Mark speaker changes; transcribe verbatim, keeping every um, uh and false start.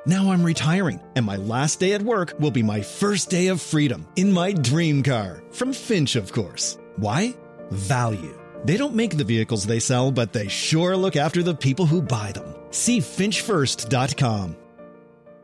Speaker 1: Now I'm retiring, and my last day at work will be my first day of freedom in my dream car. From Finch, of course. Why? Value. They don't make the vehicles they sell, but they sure look after the people who buy them. See finch first dot com.